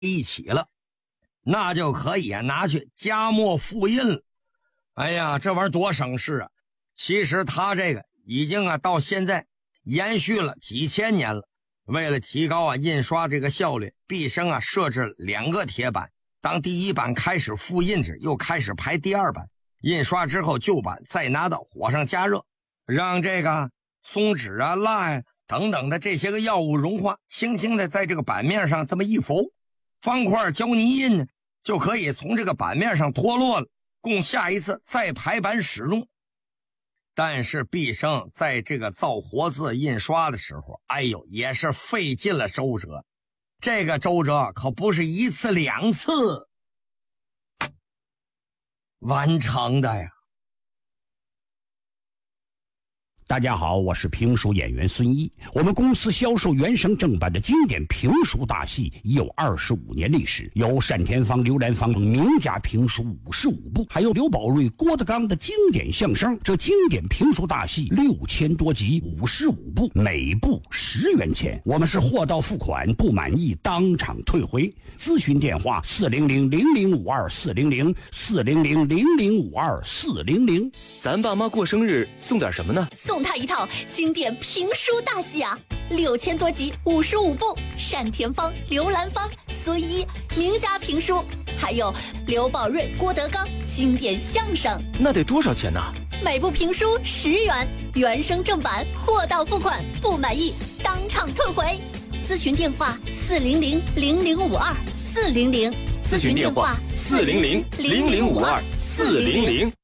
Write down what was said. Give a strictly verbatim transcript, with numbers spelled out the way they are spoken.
一起了，那就可以拿去加墨复印了。哎呀，这玩意儿多省事啊！其实他这个已经啊到现在延续了几千年了。为了提高啊印刷这个效率，毕生啊设置了两个铁板，当第一版开始复印时，又开始排第二版。印刷之后，旧版再拿到火上加热，让这个松脂啊、蜡呀、等等的这些个药物融化，轻轻的在这个版面上这么一浮，方块胶泥印呢就可以从这个版面上脱落了，供下一次再排版使用。但是毕生在这个造活字印刷的时候，哎呦，也是费尽了周折。这个周折可不是一次两次完成的呀。 大家好，我是评书演员孙一。我们公司销售原声正版的经典评书大戏已有二十五年历史，有单田芳、刘兰芳名家评书五十五部，还有刘宝瑞、郭德纲的经典相声。这经典评书大戏六千多集，五十五部，每部十元钱。我们是货到付款，不满意当场退回。咨询电话：四零零零零五二四零零四零零零零五二四零零。 咱爸妈过生日送点什么呢？ 送他一套经典评书大戏啊，六千多集，五十五部，单田芳、刘兰芳、孙一名家评书，还有刘宝瑞、郭德纲经典相声。 那得多少钱呢？ 每部评书十元，原声正版，货到付款，不满意当场退回。咨询电话：四零零零零五二四零零。 咨询电话：四零零零零五二四零零。